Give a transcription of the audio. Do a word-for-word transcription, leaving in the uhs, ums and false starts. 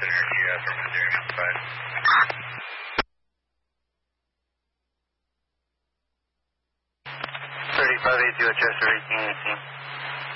Energy uh, from zero Mountain five. thirty-five eighty, Chester eighteen eighteen.